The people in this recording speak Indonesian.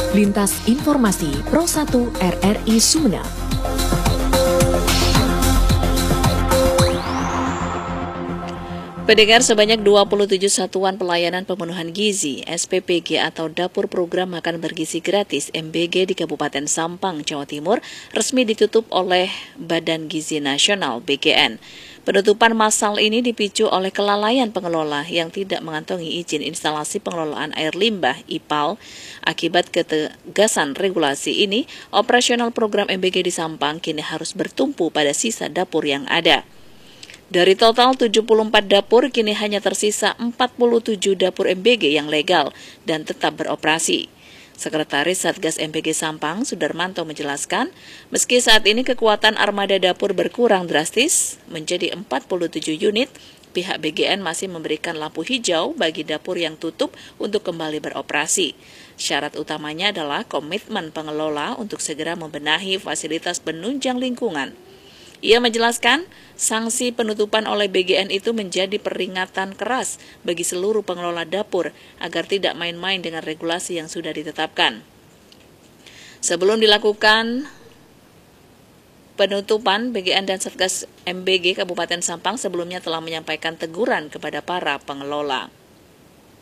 Lintas Informasi Pro 1 RRI Sumeneb. Pendengar, sebanyak 27 satuan pelayanan pemenuhan gizi (SPPG) atau dapur program makan bergizi gratis (MBG) di Kabupaten Sampang, Jawa Timur resmi ditutup oleh Badan Gizi Nasional (BGN). Penutupan massal ini dipicu oleh kelalaian pengelola yang tidak mengantongi izin instalasi pengelolaan air limbah (IPAL). Akibat ketegasan regulasi ini, operasional program MBG di Sampang kini harus bertumpu pada sisa dapur yang ada. Dari total 74 dapur, kini hanya tersisa 47 dapur MBG yang legal dan tetap beroperasi. Sekretaris Satgas MBG Sampang, Sudarmanto, menjelaskan, meski saat ini kekuatan armada dapur berkurang drastis menjadi 47 unit, pihak BGN masih memberikan lampu hijau bagi dapur yang tutup untuk kembali beroperasi. Syarat utamanya adalah komitmen pengelola untuk segera membenahi fasilitas penunjang lingkungan. Ia menjelaskan, sanksi penutupan oleh BGN itu menjadi peringatan keras bagi seluruh pengelola dapur agar tidak main-main dengan regulasi yang sudah ditetapkan. Sebelum dilakukan penutupan, BGN dan Satgas MBG Kabupaten Sampang sebelumnya telah menyampaikan teguran kepada para pengelola.